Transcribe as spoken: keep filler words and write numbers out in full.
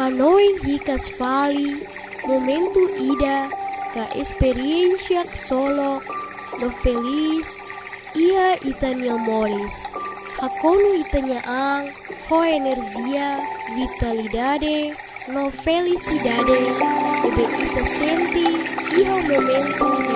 Hanoi hikas vali, momento ida, ka experiencia solo, no feliz, ia itania moris. Hakono itania ang, ho energia, vitalidade, no felicidade, ebe ita senti, ia momento